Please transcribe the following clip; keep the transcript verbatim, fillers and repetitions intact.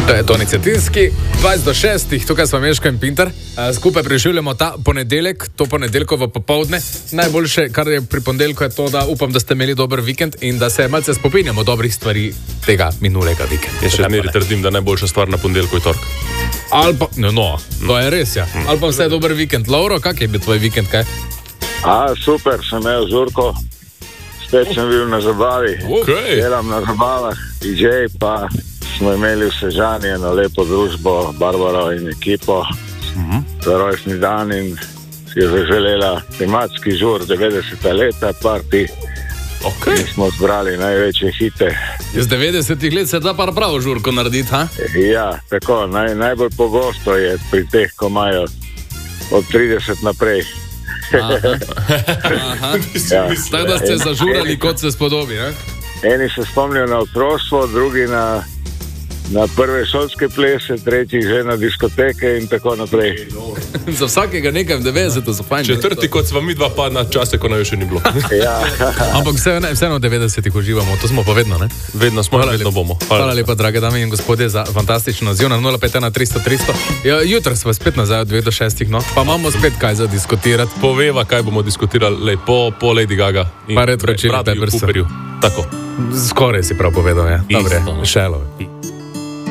To je Toni Cetinski, dvajset do šestih, tukaj smo Meško in Pintar. Skupaj preživljamo ta ponedeljek, to ponedeljkovo popovdne. Najboljše, kar je pri ponedeljku, je to, da upam, da ste imeli dober vikend in da se malce spopinjamo dobrih stvari tega minulega vikenda. Jaz še zmeri trdim, da najboljša stvar na ponedeljku je tork. Ali pa, no, no, to je res, ja. Ali pa vse dober vikend. Lauro, kak je bil tvoj vikend, kaj? A, super, sem imel Žurko. Spet sem bil na zabavi. Okay. Delam na zabavah, D J, pa smo imeli v Sežani eno lepo družbo, Barbaro in ekipo, uh-huh. za rojstni dan in si je zaželela tematski žur devetdeseta leta, party. Okay. In smo zbrali največje hite. Iz devetdesetih let se da pa pravo žurko narediti, ha? Ja, tako, naj, najbolj pogosto je pri teh, ko imajo od trideset naprej. Aha. Aha. Ja. Tako da ste zažurali, kot se spodobi, ne? Eni se spomnijo na otroštvo, drugi na, na prve šolske plese, tretji že na diskoteke in tako naprej. Za vsakega nekaj v devetdesetih so fajn. Četrti, kot sva mi dva pa na čase, ko naj še ni bilo. Ja. Ampak vseeno vse v devetdesetih uživamo, to smo pa vedno, ne? Vedno smo, hvala vedno lepa. bomo. Hvala, hvala lepa, drage dame in gospodje, za fantastično odziv na nula pet ena tristo tristo. Ja, jutro smo spet nazaj od dveh do šestih, no, pa imamo spet kaj za diskutirati. Poveva, kaj bomo diskutirali, lej, po, po Lady Gaga. Pa red vrečili, Tako. Skoraj si prav povedal, ja. Dobre, šelo.